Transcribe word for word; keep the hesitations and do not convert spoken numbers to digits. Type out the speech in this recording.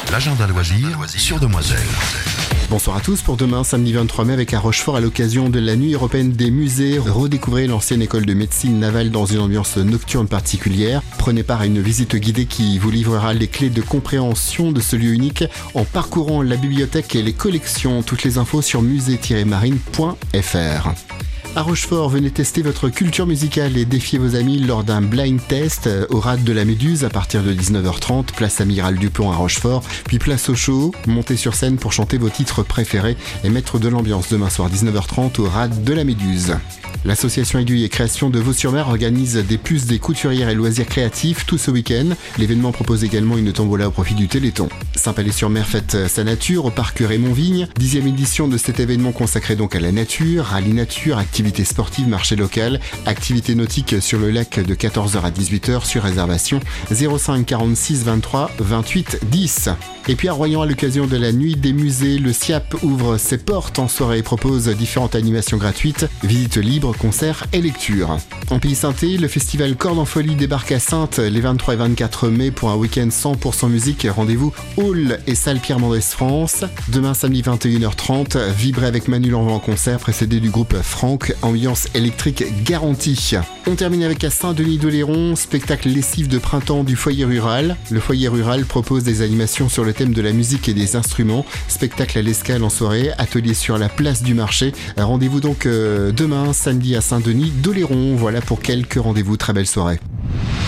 L'agenda loisir sur Demoiselle. Bonsoir à tous, pour demain, samedi vingt-trois mai, avec à Rochefort, à l'occasion de la Nuit européenne des musées, redécouvrez l'ancienne école de médecine navale dans une ambiance nocturne particulière. Prenez part à une visite guidée qui vous livrera les clés de compréhension de ce lieu unique en parcourant la bibliothèque et les collections. Toutes les infos sur musée tiret marine point f r. À Rochefort, venez tester votre culture musicale et défier vos amis lors d'un blind test au Rad de la Méduse à partir de dix-neuf heures trente, place Amiral Dupont à Rochefort, puis place au show, montez sur scène pour chanter vos titres préférés et mettre de l'ambiance demain soir dix-neuf heures trente au Rad de la Méduse. L'association Aiguille et Création de Vaux-sur-Mer organise des puces des couturières et loisirs créatifs tout ce week-end. L'événement propose également une tombola au profit du Téléthon. Saint-Palais-sur-Mer fête sa nature au parc Raymond-Vigne. Dixième édition de cet événement consacré donc à la nature, rallye nature, activités sportives, marché local, activités nautiques sur le lac de quatorze heures à dix-huit heures sur réservation zéro cinq quarante-six vingt-trois vingt-huit dix. Et puis à Royan, à l'occasion de la Nuit des musées, le S I A P ouvre ses portes en soirée et propose différentes animations gratuites, visites libres, concerts et lectures. En Pays-Sainté, le festival Cordes en Folie débarque à Saintes les vingt-trois et vingt-quatre mai pour un week-end cent pour cent musique. Rendez-vous Hall et salle Pierre Mendès France. Demain samedi vingt et une heures trente, vibrez avec Manu Lanvin en concert précédé du groupe Franck, ambiance électrique garantie. On termine avec à Saint-Denis-d'Oléron, spectacle lessive de printemps du foyer rural. Le foyer rural propose des animations sur le thème de la musique et des instruments, spectacle à l'escale en soirée, atelier sur la place du marché. Rendez-vous donc euh, demain samedi à Saint-Denis d'Oléron. Voilà pour quelques rendez-vous. Très belle soirée.